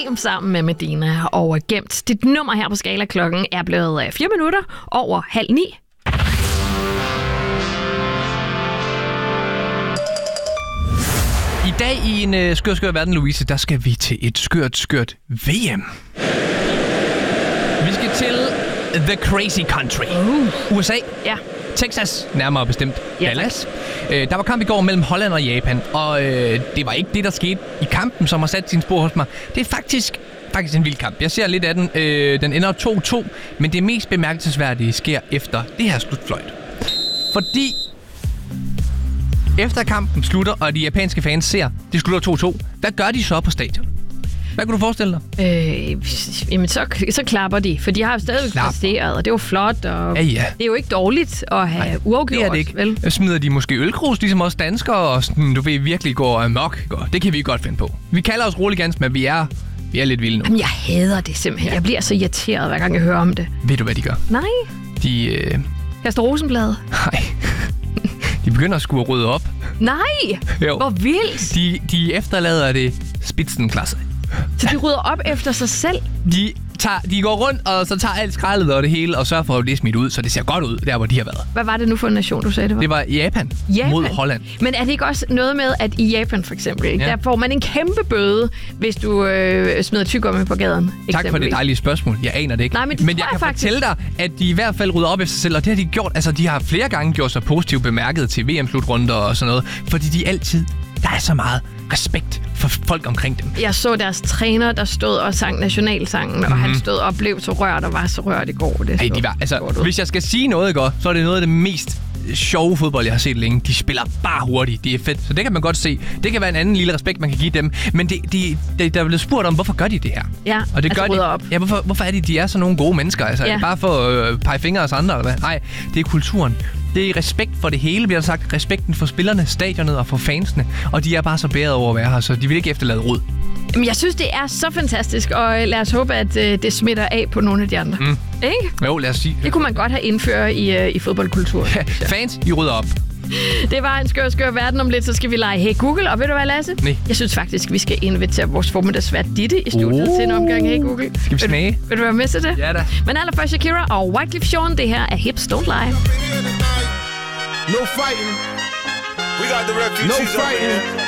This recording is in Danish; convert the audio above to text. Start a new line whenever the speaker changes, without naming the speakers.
Problem sammen med Medina og Gemt. Dit nummer her på Skala klokken er blevet 4 minutter over 8:30.
I dag i en skør verden, Louise, der skal vi til et skørt VM. Vi skal til The Crazy Country. USA.
Ja.
Texas, nærmere bestemt
Ja,
Dallas. Der var kamp i går mellem Holland og Japan, og det var ikke det, der skete i kampen, som har sat sin spor hos mig. Det er faktisk en vild kamp. Jeg ser lidt af den. Den ender 2-2, men det mest bemærkelsesværdige sker efter det her slutfløjt. Fordi efter kampen slutter, og de japanske fans ser, det slutter 2-2, hvad gør de så på stadion? Hvad kunne du forestille dig?
Jamen, så klapper de, for de har jo stadig præsteret, og det er jo flot, og
ja.
det er jo ikke dårligt at have uafgjort.
Det er det ikke.
Vel?
Smider de måske ølkrus, ligesom os danskere, og sådan, du ved, virkelig går amok. Det kan vi godt finde på. Vi kalder os Roligans, men vi er lidt vilde nu.
Jamen, jeg hader det simpelthen. Jeg bliver så irriteret, hver gang jeg hører om det.
Ved du, hvad de gør?
Nej.
De...
Kaster rosenblad.
Nej. De begynder at skulle rydde op.
Nej!
Jo.
Hvor vildt!
De efterlader det spidsenklasse.
Så de rydder op efter sig selv?
De går rundt, og så tager alt skraldet og det hele, og sørger for, at det er smidt ud, så det ser godt ud, der hvor de har været.
Hvad var det nu for en nation, du sagde det var?
Det var Japan mod Holland.
Men er det ikke også noget med, at i Japan for eksempel, der får man en kæmpe bøde, hvis du smider tyggegummi på gaden?
Tak for det dejlige spørgsmål. Jeg aner det ikke.
Nej, men
jeg kan fortælle dig, at de i hvert fald rydder op efter sig selv, og det har de gjort. Altså, de har flere gange gjort sig positivt bemærket til VM-slutrunder og sådan noget, fordi de altid, der er så meget respekt for folk omkring dem.
Jeg så deres træner, der stod og sang nationalsangen, og han stod og blev så rørt og var så rørt i går.
Hvis jeg skal sige noget, ikke, så er det noget af det mest sjove fodbold, jeg har set længe. De spiller bare hurtigt. Det er fedt. Så det kan man godt se. Det kan være en anden lille respekt, man kan give dem. Men der er blevet spurgt om, hvorfor gør de det her?
Ja,
og det
altså
gør de.
Op.
Ja, hvorfor er de er sådan nogle gode mennesker? Altså, bare for at pege fingre os andre, eller hvad? Nej, det er kulturen. Det er respekt for det hele, bliver der sagt. Respekten for spillerne, stadionet og for fansene. Og de er bare så bæret over at være her, så de vil ikke efterlade rod.
Jamen, jeg synes, det er så fantastisk, og lad os håbe, at det smitter af på nogle af de andre. Ikke?
Jo, lad os sige.
Det kunne man godt have indført i fodboldkulturen.
Fans, I rydder op.
Det var en skør verden. Om lidt, så skal vi lege Hey Google. Og ved du hvad, Lasse?
Nej.
Jeg synes faktisk, vi skal invitere vores formiddagsvært Ditte i studiet til en omgang Hey Google.
Skal vi smage?
Vil du være med til det?
Ja da.
Men allerførst Shakira og Wyclef Jean. Det her er Hips Don't Lie.
No fighting. We got the refugees. No fighting.